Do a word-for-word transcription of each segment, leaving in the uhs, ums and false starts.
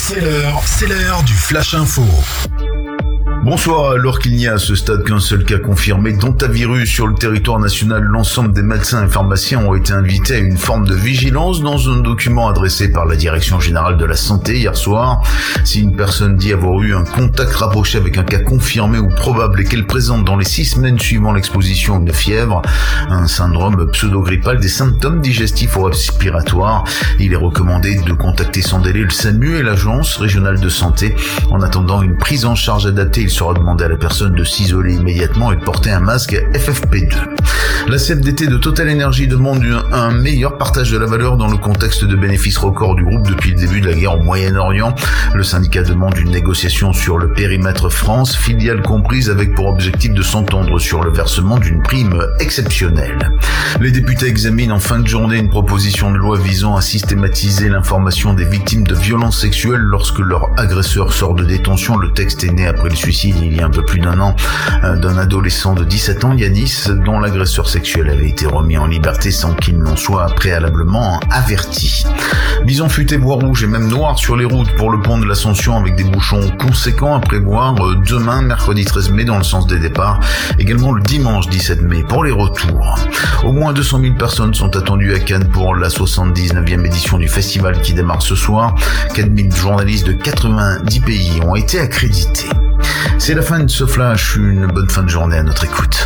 C'est l'heure, c'est l'heure du Flash Info. Bonsoir, alors qu'il n'y a à ce stade qu'un seul cas confirmé d'hantavirus sur le territoire national, l'ensemble des médecins et pharmaciens ont été invités à une forme de vigilance dans un document adressé par la Direction Générale de la Santé hier soir. Si une personne dit avoir eu un contact rapproché avec un cas confirmé ou probable et qu'elle présente dans les six semaines suivant l'exposition une fièvre, un syndrome pseudo-grippal, des symptômes digestifs ou respiratoires, il est recommandé de contacter sans délai le SAMU et l'Agence Régionale de Santé. En attendant une prise en charge adaptée, il sera demandé à la personne de s'isoler immédiatement et de porter un masque F F P deux. La C F D T de Total Energy demande un meilleur partage de la valeur dans le contexte de bénéfices records du groupe depuis le début de la guerre au Moyen-Orient. Le syndicat demande une négociation sur le périmètre France, filiale comprise, avec pour objectif de s'entendre sur le versement d'une prime exceptionnelle. Les députés examinent en fin de journée une proposition de loi visant à systématiser l'information des victimes de violences sexuelles lorsque leur agresseur sort de détention. Le texte est né après le suicide il y a un peu plus d'un an d'un adolescent de dix-sept ans, Yanis, dont l'agresseur sexuel avait été remis en liberté sans qu'il n'en soit préalablement averti. Bison futé, voie rouge et même noir sur les routes pour le pont de l'Ascension, avec des bouchons conséquents à prévoir demain, mercredi treize mai, dans le sens des départs, également le dimanche dix-sept mai pour les retours. Au moins deux cent mille personnes sont attendues à Cannes pour la soixante-dix-neuvième édition du festival qui démarre ce soir. quatre mille journalistes de quatre-vingt-dix pays ont été accrédités. C'est la fin de ce flash, une bonne fin de journée à notre écoute.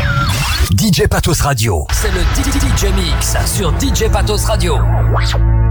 D J Patos Radio, c'est le D J Mix sur D J Patos Radio.